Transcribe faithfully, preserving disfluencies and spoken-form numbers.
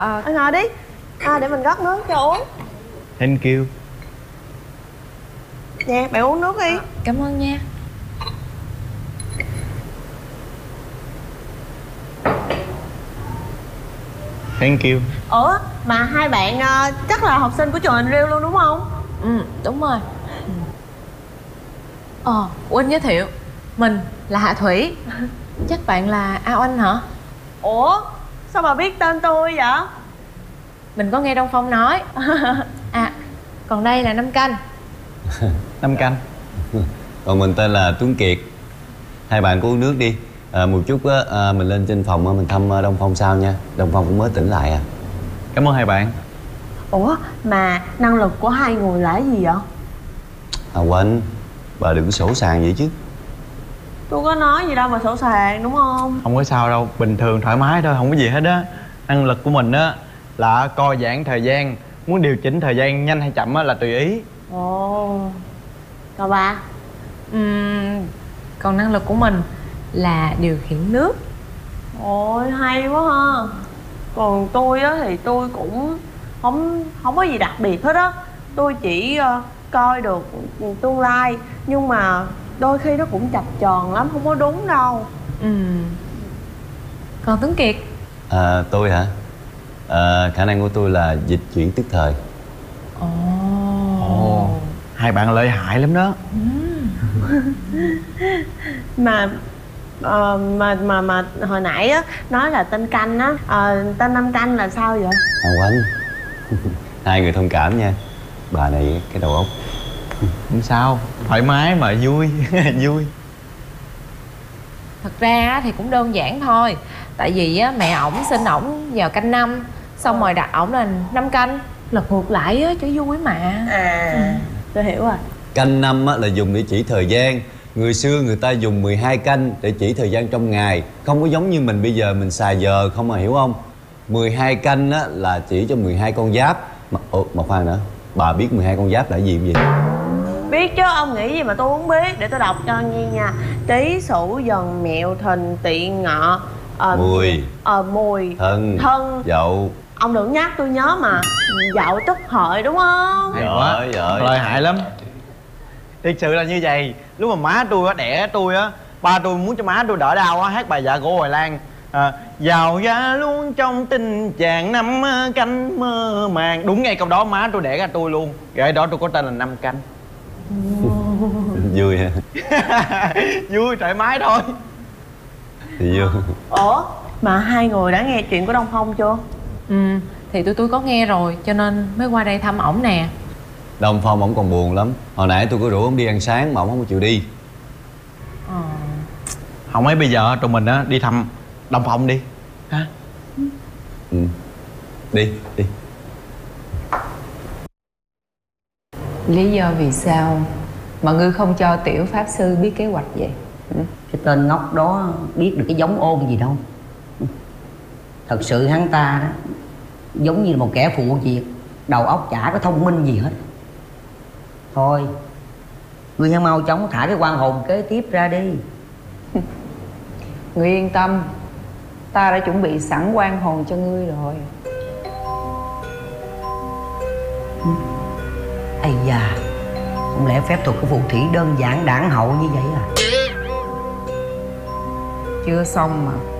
À, anh ngồi đi. À, để mình rót nước cho uống. Thank you. Nè, bạn uống nước đi. À, cảm ơn nha. Thank you. Ủa, mà hai bạn uh, chắc là học sinh của trường Anh Riêu luôn đúng không? Ừ, đúng rồi. Ờ, quên giới thiệu. Mình là Hạ Thủy. Chắc bạn là A Oanh hả? Ủa, sao bà biết tên tôi vậy? Mình có nghe Đông Phong nói. À, còn đây là Năm Canh. Năm Canh. Còn mình tên là Tuấn Kiệt. Hai bạn có uống nước đi. À, một chút á, à, mình lên trên phòng á, mình thăm Đông Phong sau nha. Đông Phong cũng mới tỉnh lại à. Cảm ơn hai bạn. Ủa, mà năng lực của hai người là cái gì vậy? À quên, bà đừng có sổ sàng vậy chứ. Tôi có nói gì đâu mà sổ sàng đúng không? Không có sao đâu, bình thường thoải mái thôi, không có gì hết á. Năng lực của mình á là co giãn thời gian. Muốn điều chỉnh thời gian nhanh hay chậm á là tùy ý. Ồ. Còn bà? Uhm, còn năng lực của mình là điều khiển nước. Ôi, hay quá ha. Còn tôi á thì tôi cũng không không có gì đặc biệt hết á. Tôi chỉ uh, coi được tương lai, nhưng mà đôi khi nó cũng chập chờn lắm, không có đúng đâu. Ừ. Còn Tuấn Kiệt? À, tôi hả? À, khả năng của tôi là dịch chuyển tức thời. Ồ. Ồ, hai bạn lợi hại lắm đó. mà uh, mà mà mà hồi nãy á nói là tên Canh á, uh, tên Năm Canh là sao vậy? À quên. Hai người thông cảm nha. Bà này cái đầu óc. Không sao, thoải mái mà vui. Vui. Thật ra thì cũng đơn giản thôi. Tại vì á, mẹ ổng sinh ổng vào canh năm, xong rồi đặt ổng là năm canh, lật ngược lại á, cho vui mà. À, ừ. Tôi hiểu rồi. Canh năm á, là dùng để chỉ thời gian. Người xưa người ta dùng mười hai canh để chỉ thời gian trong ngày. Không có giống như mình bây giờ mình xài giờ không mà, hiểu không? mười hai canh á, là chỉ cho mười hai con giáp. Mà, ồ, mà khoan nữa, bà biết mười hai con giáp là gì không vậy? Biết chứ, ông nghĩ gì mà tôi không biết. Để tôi đọc cho nghe nha. Tý Sửu Dần Mẹo Thìn Tỵ Ngọ, uh, Mùi, uh, Mùi Thân, Thân, Dậu. Ông đừng nhắc tôi nhớ mà. Dậu Tức Hợi đúng không? Hay quá, Giỏi, giỏi. lợi hại lắm. Thiệt sự là như vậy. Lúc mà má tôi á đẻ tôi á, ba tôi muốn cho má tôi đỡ đau á, hát bài Dạ Cổ Hoài Lan. À, vào ra luôn trong tình trạng năm canh mơ màng. Đúng ngay câu đó má tôi đẻ ra tôi luôn. Rồi đó tôi có tên là Năm Canh. Vui ha. Vui, thoải mái thôi. Thì vui. Ủa, mà hai người đã nghe chuyện của Đông Phong chưa? Ừ, thì tụi tôi có nghe rồi, cho nên mới qua đây thăm ổng nè. Đông Phong ổng còn buồn lắm. Hồi nãy tôi có rủ ổng đi ăn sáng mà ổng không có chịu đi. Ờ. Không mấy bây giờ tụi mình á đi thăm Đông Phong đi ha. Ừ. Đi, đi. Lý do vì sao mà ngươi không cho tiểu pháp sư biết kế hoạch vậy? Ừ. Cái tên ngốc đó biết được cái giống ôn gì đâu. Thật sự hắn ta đó giống như là một kẻ phụ việc, đầu óc chả có thông minh gì hết. Thôi, ngươi hãy mau chóng thả cái quan hồn kế tiếp ra đi. Ngươi yên tâm, ta đã chuẩn bị sẵn quan hồn cho ngươi rồi. Ây da, không lẽ phép thuật của phù thủy đơn giản đản hậu như vậy à? Chưa xong mà.